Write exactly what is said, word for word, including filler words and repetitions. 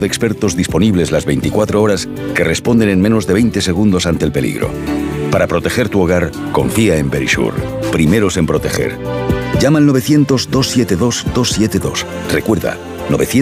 de expertos disponibles las veinticuatro horas que responden en menos de veinte segundos ante el peligro. Para proteger tu hogar, confía en Verisure. Primeros en proteger. Llama al novecientos, dos siete dos, dos siete dos. Recuerda, novecientos